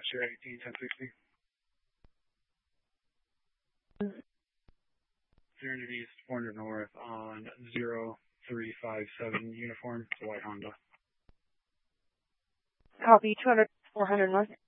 Sure, 18, 1060. 300 East, 400 North on 0357 uniform, it's a white Honda. Copy, 200, 400 North.